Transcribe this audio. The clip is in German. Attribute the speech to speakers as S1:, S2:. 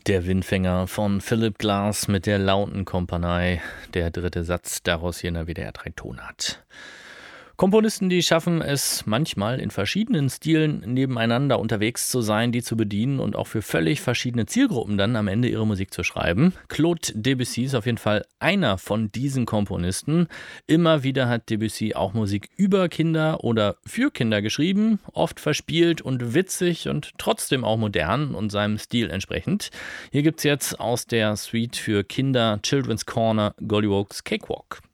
S1: Der Windfänger von Philip Glass mit der Lautenkompanie. Der dritte Satz daraus hier in der WDR 3 Tonart. Komponisten, die schaffen es manchmal in verschiedenen Stilen nebeneinander unterwegs zu sein, die zu bedienen und auch für völlig verschiedene Zielgruppen dann am Ende ihre Musik zu schreiben. Claude Debussy ist auf jeden Fall einer von diesen Komponisten. Immer wieder hat Debussy auch Musik über Kinder oder für Kinder geschrieben, oft verspielt und witzig und trotzdem auch modern und seinem Stil entsprechend. Hier gibt's jetzt aus der Suite für Kinder Children's Corner Golliwogg's Cakewalk.